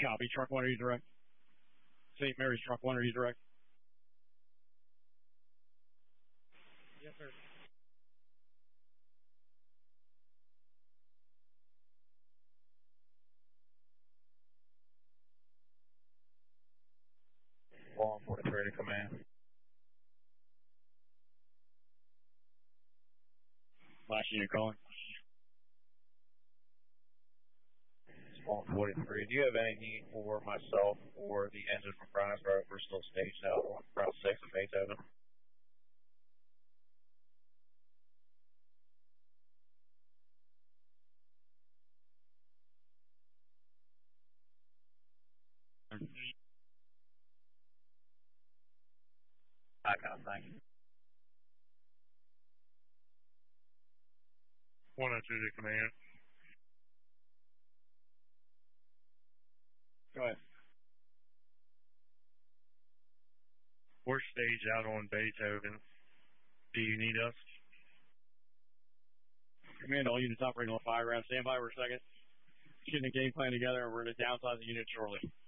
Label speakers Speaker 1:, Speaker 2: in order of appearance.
Speaker 1: Copy. Truck 1, are you direct? St. Mary's Truck 1, are you direct?
Speaker 2: Yes, sir.
Speaker 3: Long 43 to command.
Speaker 1: Last unit calling.
Speaker 3: Long 43. Do you have any need for myself or the engine from Brownsburg? We're still staged out on Route 6 of Beethoven. Thank you.
Speaker 2: 102 to command.
Speaker 1: Go ahead.
Speaker 2: We're staged out on Beethoven. Do you need us?
Speaker 1: Command, all units operating on 5 rounds. Stand by for a second. Getting a game plan together, and we're going to downsize the unit shortly.